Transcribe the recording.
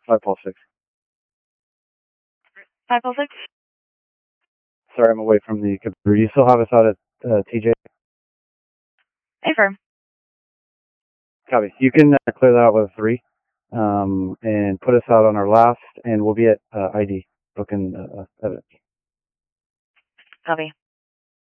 5-6. 5-6. Sorry, I'm away from the computer. You still have us out at TJ? Affirm. Copy. You can clear that out with a 3 and put us out on our last, and we'll be at ID booking evidence. Copy.